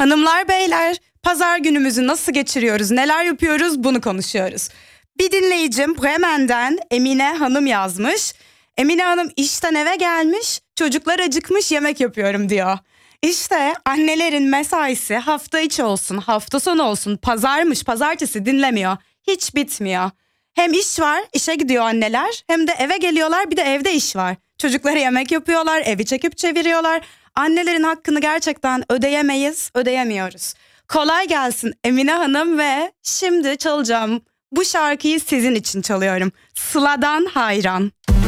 Hanımlar beyler, pazar günümüzü nasıl geçiriyoruz, neler yapıyoruz bunu konuşuyoruz. Bir dinleyicim Bremen'den Emine Hanım yazmış. Emine Hanım işten eve gelmiş, çocuklar acıkmış yemek yapıyorum diyor. İşte annelerin mesaisi hafta içi olsun, hafta sonu olsun, pazarmış, pazartesi dinlemiyor. Hiç bitmiyor. Hem iş var, işe gidiyor anneler, hem de eve geliyorlar, bir de evde iş var. Çocuklara yemek yapıyorlar, evi çekip çeviriyorlar. Annelerin hakkını gerçekten ödeyemiyoruz. Kolay gelsin Emine Hanım ve şimdi çalacağım bu şarkıyı sizin için çalıyorum. Sıla'dan Hayran.